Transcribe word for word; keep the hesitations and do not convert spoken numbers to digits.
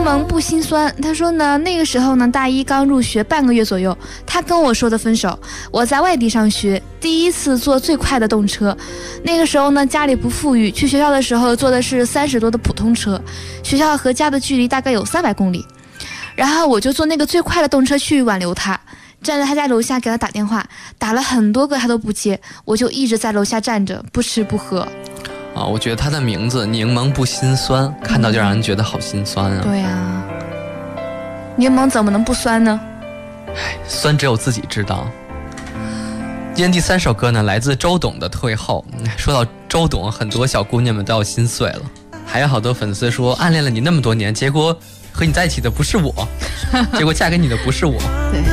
檬不心酸，他说呢，那个时候呢，大一刚入学半个月左右，他跟我说的分手。我在外地上学，第一次坐最快的动车。那个时候呢，家里不富裕，去学校的时候坐的是三十多的普通车，学校和家的距离大概有三百公里。然后我就坐那个最快的动车去挽留他，站在他家楼下给他打电话，打了很多个他都不接，我就一直在楼下站着，不吃不喝。 啊，我觉得他的名字柠檬不心酸，看到就让人觉得好心酸啊。 对啊，柠檬怎么能不酸呢？ 唉，酸只有自己知道。今天第三首歌呢，来自周董的《退后》。说到周董，很多小姑娘们都要心碎了。还有好多粉丝说，暗恋了你那么多年，结果和你在一起的不是我，结果嫁给你的不是我。 对。